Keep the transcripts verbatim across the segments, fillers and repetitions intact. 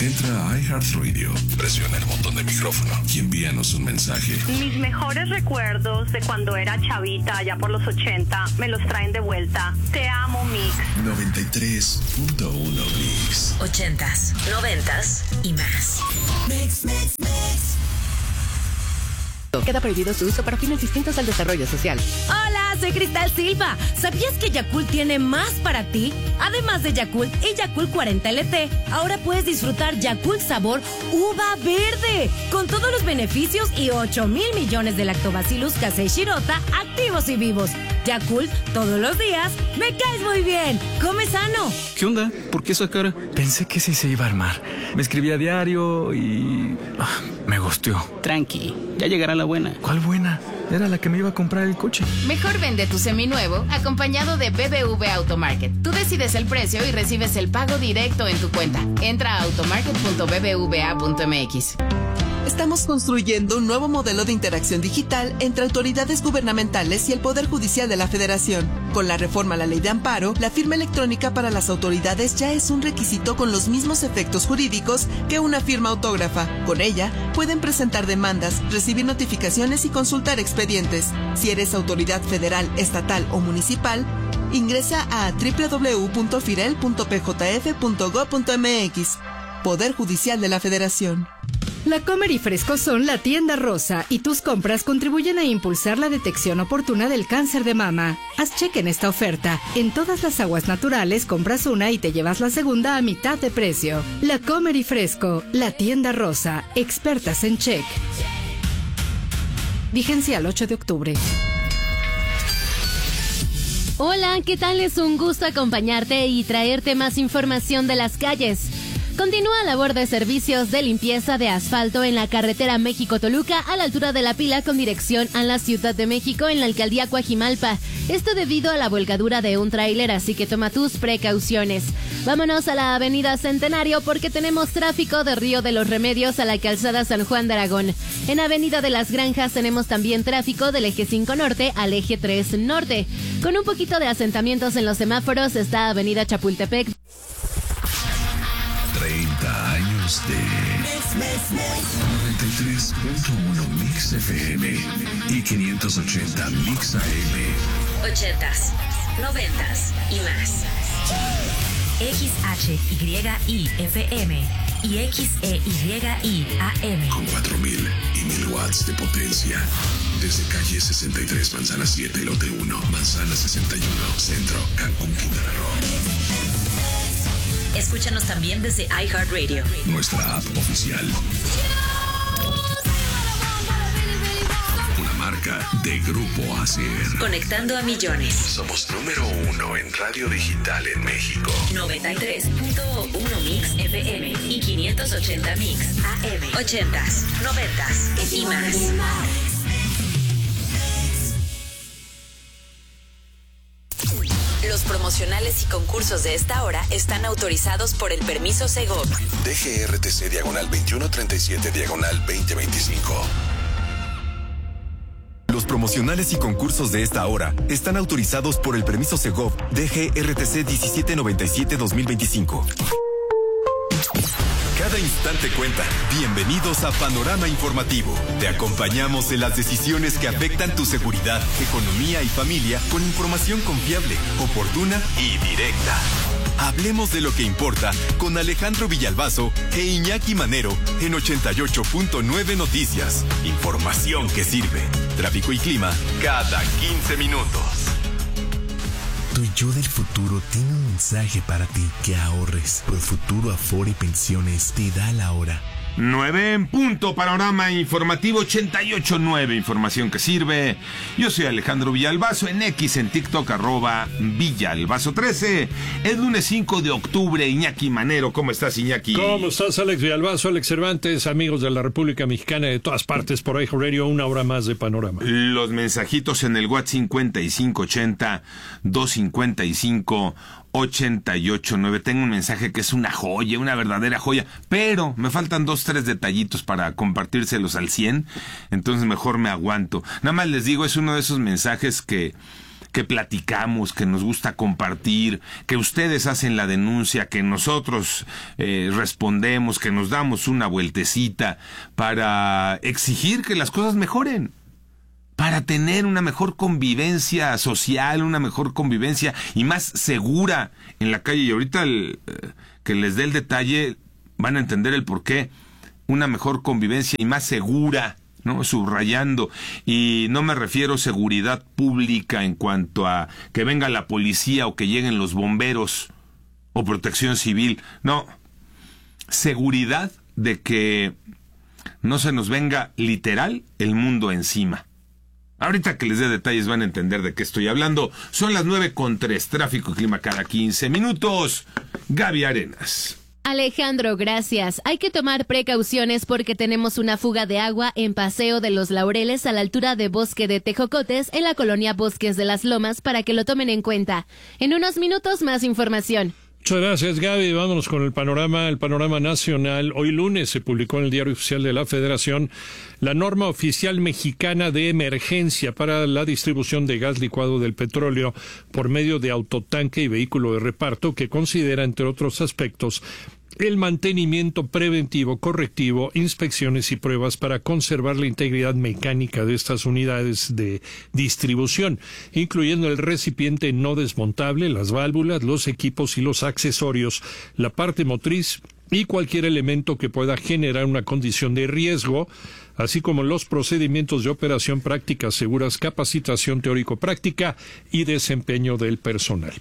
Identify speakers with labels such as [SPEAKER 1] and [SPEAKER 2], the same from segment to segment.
[SPEAKER 1] Entra a iHeartRadio, presiona el botón de micrófono y envíanos un mensaje.
[SPEAKER 2] Mis mejores recuerdos de cuando era chavita, allá por los ochenta, me los traen de vuelta. Te amo, Mix.
[SPEAKER 1] noventa y tres punto uno Mix.
[SPEAKER 3] Ochentas, noventas y más. Mix, mix, mix.
[SPEAKER 4] Queda prohibido su uso para fines distintos al desarrollo social.
[SPEAKER 5] Hola, soy Cristal Silva. ¿Sabías que Yakult tiene más para ti? Además de Yakult y Yakult cuarenta L T, ahora puedes disfrutar Yakult sabor uva verde, con todos los beneficios y ocho mil millones de lactobacillus casei shirota activos y vivos. Yakult, todos los días, me caes muy bien. Come sano.
[SPEAKER 6] ¿Qué onda? ¿Por qué esa cara? Pensé que sí se iba a armar. Me escribí a diario y... ah, me gusteó.
[SPEAKER 7] Tranqui, ya llegará la buena.
[SPEAKER 6] ¿Cuál buena? Era la que me iba a comprar el coche.
[SPEAKER 8] Mejor vende tu seminuevo acompañado de B B V Automarket. Tú decides el precio y recibes el pago directo en tu cuenta. Entra a automarket punto b b v a punto m x.
[SPEAKER 9] Estamos construyendo un nuevo modelo de interacción digital entre autoridades gubernamentales y el Poder Judicial de la Federación. Con la reforma a la Ley de Amparo, la firma electrónica para las autoridades ya es un requisito con los mismos efectos jurídicos que una firma autógrafa. Con ella, pueden presentar demandas, recibir notificaciones y consultar expedientes. Si eres autoridad federal, estatal o municipal, ingresa a doble u doble u doble u punto firel punto p j f punto gob punto m x. Poder Judicial de la Federación.
[SPEAKER 10] La Comer y Fresco son la tienda rosa y tus compras contribuyen a impulsar la detección oportuna del cáncer de mama. Haz cheque en esta oferta. En todas las aguas naturales compras una y te llevas la segunda a mitad de precio. La Comer y Fresco, la tienda rosa, expertas en check. Vigencia al ocho de octubre.
[SPEAKER 11] Hola, ¿qué tal? Es un gusto acompañarte y traerte más información de las calles. Continúa la labor de servicios de limpieza de asfalto en la carretera México-Toluca a la altura de La Pila con dirección a la Ciudad de México en la alcaldía Coajimalpa. Esto debido a la volcadura de un tráiler, así que toma tus precauciones. Vámonos a la avenida Centenario porque tenemos tráfico de Río de los Remedios a la calzada San Juan de Aragón. En avenida de las Granjas tenemos también tráfico del eje cinco norte al eje tres norte. Con un poquito de asentamientos en los semáforos está avenida Chapultepec.
[SPEAKER 1] treinta años de noventa y tres punto uno Mix F M y quinientos ochenta Mix A M.
[SPEAKER 3] Ochentas, noventas y más. X H Y I F M y X E Y I A M.
[SPEAKER 1] Con cuatro mil y mil watts de potencia. Desde calle sesenta y tres, Manzana siete, Lote uno, Manzana sesenta y uno, Centro, Cancún, Quintana Roo.
[SPEAKER 3] Escúchanos también desde iHeartRadio.
[SPEAKER 1] Nuestra app oficial. Una marca de Grupo A C R.
[SPEAKER 3] Conectando a millones.
[SPEAKER 1] Somos número uno en radio digital en México.
[SPEAKER 3] noventa y tres punto uno Mix F M y quinientos ochenta Mix A M. Ochentas, noventas y más. Los promocionales y concursos de esta hora están autorizados por el permiso Segov.
[SPEAKER 1] D G R T C diagonal veintiuno treinta y siete diagonal veinte veinticinco.
[SPEAKER 12] Los promocionales y concursos de esta hora están autorizados por el permiso Segov D G R T C diecisiete noventa y siete dos mil veinticinco. Cada instante cuenta. Bienvenidos a Panorama Informativo. Te acompañamos en las decisiones que afectan tu seguridad, economía y familia con información confiable, oportuna y directa. Hablemos de lo que importa con Alejandro Villalbazo e Iñaki Manero en ochenta y ocho punto nueve Noticias. Información que sirve. Tráfico y clima cada quince minutos.
[SPEAKER 13] Tu yo del futuro tiene un mensaje para ti: que ahorres. Profuturo Afore Pensiones te da la hora.
[SPEAKER 14] nueve en punto, Panorama Informativo ochenta y ocho punto nueve, información que sirve. Yo soy Alejandro Villalbazo, en X, en TikTok, arroba Villalbazo trece. Es lunes cinco de octubre, Iñaki Manero. ¿Cómo estás, Iñaki?
[SPEAKER 15] ¿Cómo estás, Alex Villalbazo, Alex Cervantes, amigos de la República Mexicana de todas partes por iHeartRadio? Una hora más de Panorama.
[SPEAKER 14] Los mensajitos en el WhatsApp cincuenta y cinco ochenta, doscientos cincuenta y cinco, ochenta y ocho nueve. Tengo un mensaje que es una joya, una verdadera joya, pero me faltan dos, tres detallitos para compartírselos al cien, entonces mejor me aguanto. Nada más les digo, es uno de esos mensajes que que platicamos, que nos gusta compartir, que ustedes hacen la denuncia, que nosotros eh, respondemos, que nos damos una vueltecita para exigir que las cosas mejoren, para tener una mejor convivencia social, una mejor convivencia y más segura en la calle. Y ahorita el, eh, que les dé el detalle, van a entender el porqué. Una mejor convivencia y más segura, ¿no? Subrayando. Y no me refiero a seguridad pública en cuanto a que venga la policía o que lleguen los bomberos o protección civil. No. Seguridad de que no se nos venga literal el mundo encima. Ahorita que les dé detalles van a entender de qué estoy hablando. Son las nueve con tres. Tráfico y clima cada quince minutos. Gaby Arenas.
[SPEAKER 11] Alejandro, gracias. Hay que tomar precauciones porque tenemos una fuga de agua en Paseo de los Laureles a la altura de Bosque de Tejocotes en la colonia Bosques de las Lomas para que lo tomen en cuenta. En unos minutos más información.
[SPEAKER 15] Muchas gracias, Gaby. Vámonos con el panorama, el panorama nacional. Hoy lunes se publicó en el Diario Oficial de la Federación la norma oficial mexicana de emergencia para la distribución de gas licuado del petróleo por medio de autotanque y vehículo de reparto, que considera, entre otros aspectos, el mantenimiento preventivo, correctivo, inspecciones y pruebas para conservar la integridad mecánica de estas unidades de distribución, incluyendo el recipiente no desmontable, las válvulas, los equipos y los accesorios, la parte motriz y cualquier elemento que pueda generar una condición de riesgo, así como los procedimientos de operación, prácticas seguras, capacitación teórico-práctica y desempeño del personal.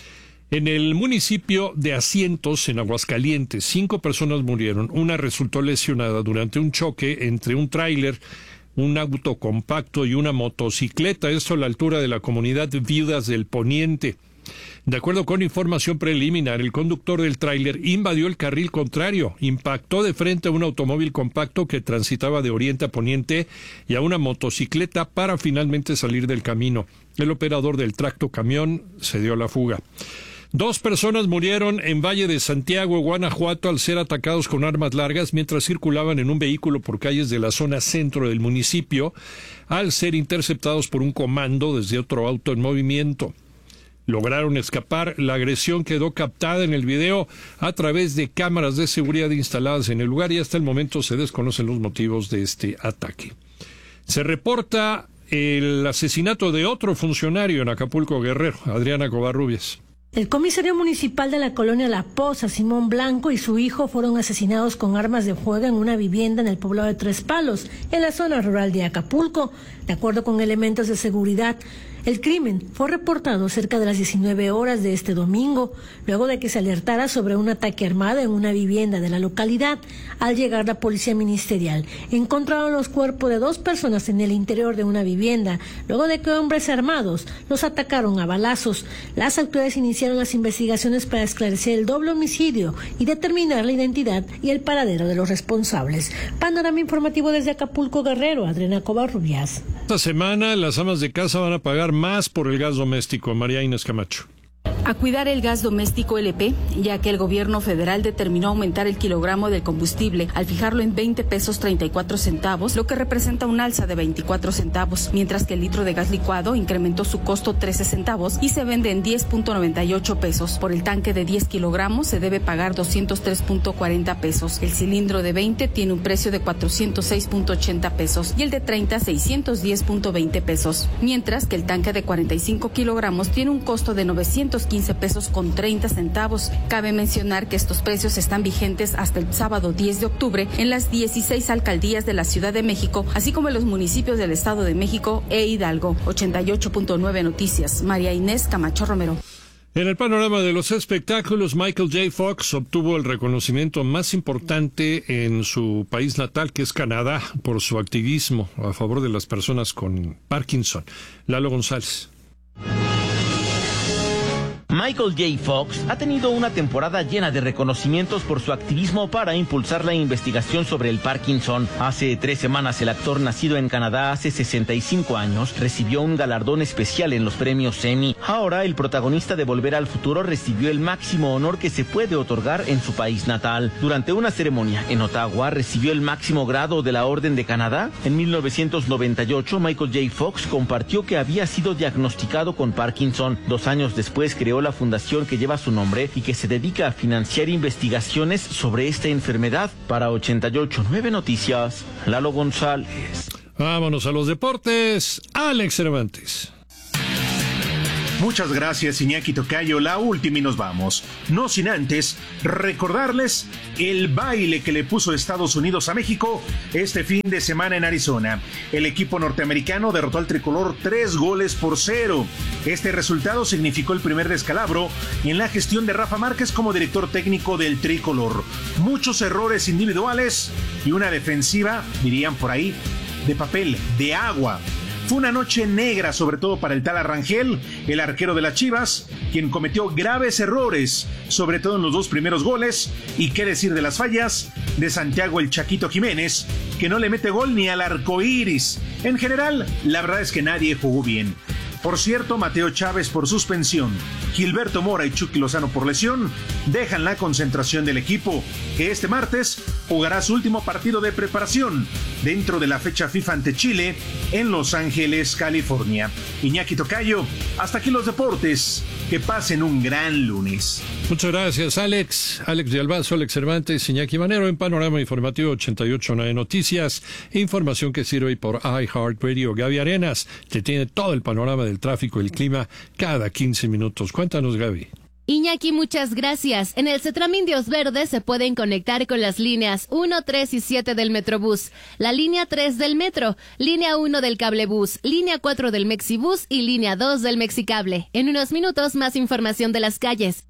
[SPEAKER 15] En el municipio de Asientos, en Aguascalientes, cinco personas murieron. Una resultó lesionada durante un choque entre un tráiler, un auto compacto y una motocicleta. Esto a la altura de la comunidad Viudas del Poniente. De acuerdo con información preliminar, el conductor del tráiler invadió el carril contrario, impactó de frente a un automóvil compacto que transitaba de oriente a poniente y a una motocicleta para finalmente salir del camino. El operador del tracto camión se dio a la fuga. Dos personas murieron en Valle de Santiago, Guanajuato, al ser atacados con armas largas mientras circulaban en un vehículo por calles de la zona centro del municipio, al ser interceptados por un comando desde otro auto en movimiento. Lograron escapar. La agresión quedó captada en el video a través de cámaras de seguridad instaladas en el lugar y hasta el momento se desconocen los motivos de este ataque. Se reporta el asesinato de otro funcionario en Acapulco, Guerrero. Adriana Covarrubias.
[SPEAKER 16] El comisario municipal de la colonia La Poza, Simón Blanco, y su hijo fueron asesinados con armas de fuego en una vivienda en el poblado de Tres Palos, en la zona rural de Acapulco. De acuerdo con elementos de seguridad, el crimen fue reportado cerca de las diecinueve horas de este domingo, luego de que se alertara sobre un ataque armado en una vivienda de la localidad. Al llegar la policía ministerial, encontraron los cuerpos de dos personas en el interior de una vivienda, luego de que hombres armados los atacaron a balazos. Las autoridades iniciaron las investigaciones para esclarecer el doble homicidio y determinar la identidad y el paradero de los responsables. Panorama informativo desde Acapulco, Guerrero, Adriana Covarrubias.
[SPEAKER 15] Esta semana las amas de casa van a pagar más por el gas doméstico. María Inés Camacho.
[SPEAKER 17] A cuidar el gas doméstico L P, ya que el gobierno federal determinó aumentar el kilogramo del combustible al fijarlo en veinte pesos treinta y cuatro centavos, lo que representa un alza de veinticuatro centavos, mientras que el litro de gas licuado incrementó su costo trece centavos y se vende en diez punto noventa y ocho pesos. Por el tanque de diez kilogramos se debe pagar doscientos tres punto cuarenta pesos. El cilindro de veinte tiene un precio de cuatrocientos seis punto ochenta pesos y el de treinta seiscientos diez punto veinte pesos, mientras que el tanque de cuarenta y cinco kilogramos tiene un costo de novecientos quince pesos con treinta centavos. Cabe mencionar que estos precios están vigentes hasta el sábado diez de octubre en las dieciséis alcaldías de la Ciudad de México, así como en los municipios del Estado de México e Hidalgo. ochenta y ocho punto nueve Noticias. María Inés Camacho Romero.
[SPEAKER 15] En el panorama de los espectáculos, Michael J. Fox obtuvo el reconocimiento más importante en su país natal, que es Canadá, por su activismo a favor de las personas con Parkinson. Lalo González.
[SPEAKER 18] Michael J. Fox ha tenido una temporada llena de reconocimientos por su activismo para impulsar la investigación sobre el Parkinson. Hace tres semanas el actor nacido en Canadá hace sesenta y cinco años recibió un galardón especial en los premios Emmy. Ahora el protagonista de Volver al Futuro recibió el máximo honor que se puede otorgar en su país natal. Durante una ceremonia en Ottawa recibió el máximo grado de la Orden de Canadá. En mil novecientos noventa y ocho Michael J. Fox compartió que había sido diagnosticado con Parkinson. Dos años después creó la fundación que lleva su nombre y que se dedica a financiar investigaciones sobre esta enfermedad. Para ochenta y ocho punto nueve Noticias, Lalo González.
[SPEAKER 15] Vámonos a los deportes. Alex Cervantes.
[SPEAKER 19] Muchas gracias, Iñaki Tocayo. La última y nos vamos. No sin antes recordarles el baile que le puso Estados Unidos a México este fin de semana en Arizona. El equipo norteamericano derrotó al tricolor tres goles por cero. Este resultado significó el primer descalabro en la gestión de Rafa Márquez como director técnico del tricolor. Muchos errores individuales y una defensiva, dirían por ahí, de papel, de agua. Fue una noche negra, sobre todo para el Tala Rangel, el arquero de las Chivas, quien cometió graves errores, sobre todo en los dos primeros goles. Y qué decir de las fallas de Santiago el Chaquito Jiménez, que no le mete gol ni al arco iris. En general, la verdad es que nadie jugó bien. Por cierto, Mateo Chávez por suspensión, Gilberto Mora y Chucky Lozano por lesión dejan la concentración del equipo, que este martes jugará su último partido de preparación dentro de la fecha FIFA ante Chile en Los Ángeles, California. Iñaki Tocayo, hasta aquí los deportes. Que pasen un gran lunes.
[SPEAKER 15] Muchas gracias, Alex. Alex de Albazo, Alex Cervantes, Iñaki Manero en Panorama Informativo ochenta y ocho punto nueve Noticias. Información que sirve por iHeartRadio. Gaby Arenas te tiene todo el panorama del tráfico y el clima cada quince minutos. Cuéntanos, Gaby.
[SPEAKER 11] Iñaki, muchas gracias. En el Cetram Indios Verdes se pueden conectar con las líneas uno, tres y siete del Metrobús, la línea tres del Metro, línea uno del Cablebús, línea cuatro del Mexibús y línea dos del Mexicable. En unos minutos más información de las calles.